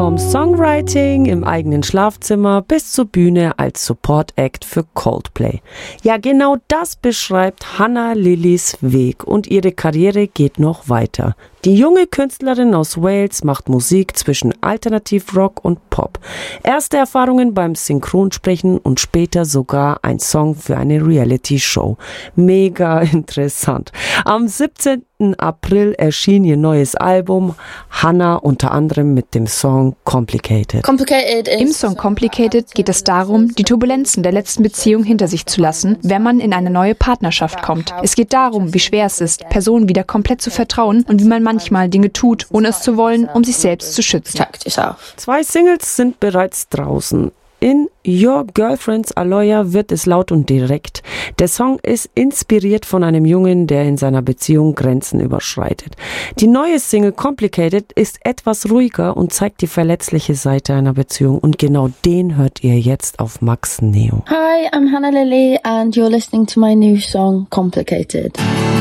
Vom Songwriting im eigenen Schlafzimmer bis zur Bühne als Support-Act für Coldplay. Ja, genau das beschreibt Hannah Lillys Weg und ihre Karriere geht noch weiter. Die junge Künstlerin aus Wales macht Musik zwischen Alternativrock und Pop. Erste Erfahrungen beim Synchronsprechen und später sogar ein Song für eine Reality-Show. Mega interessant. Am 17. April erschien ihr neues Album, Hannah unter anderem mit dem Song Complicated. Im Song Complicated geht es darum, die Turbulenzen der letzten Beziehung hinter sich zu lassen, wenn man in eine neue Partnerschaft kommt. Es geht darum, wie schwer es ist, Personen wieder komplett zu vertrauen und wie man manchmal Dinge tut, ohne es zu wollen, um sich selbst zu schützen. 2 Singles sind bereits draußen. In Your Girlfriend's a Lawyer wird es laut und direkt. Der Song ist inspiriert von einem Jungen, der in seiner Beziehung Grenzen überschreitet. Die neue Single Complicated ist etwas ruhiger und zeigt die verletzliche Seite einer Beziehung. Und genau den hört ihr jetzt auf Max Neo. Hi, I'm Hannah Lily and you're listening to my new song Complicated.